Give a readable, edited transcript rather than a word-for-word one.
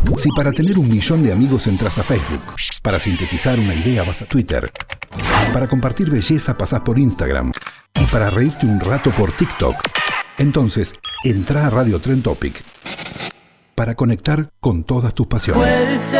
Si para tener 1 millón de amigos entras a Facebook, para sintetizar una idea vas a Twitter, para compartir belleza pasás por Instagram y para reírte un rato por TikTok, entonces entrá a Radio Trend Topic para conectar con todas tus pasiones.